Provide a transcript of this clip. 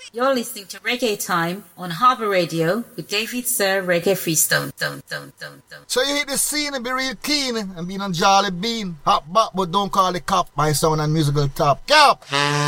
You're listening to Reggae Time on Harbour Radio with David Sir Reggae Freestone. So you hit the scene and be real keen and be on Jolly Bean. Hop back but don't call the cop. My sound and musical top. Cap!